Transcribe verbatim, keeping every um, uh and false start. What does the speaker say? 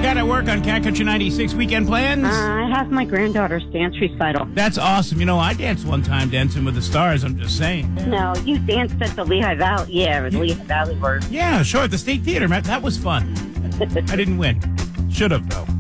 got at work on Cat Country ninety-six weekend plans? Uh, I have my granddaughter's dance recital. That's awesome. You know, I danced one time Dancing with the Stars. I'm just saying. No, you danced at the Lehigh Valley. Yeah, the Lehigh Valley version. Yeah, sure. At the State Theater, man. That was fun. I didn't win. Should have, though.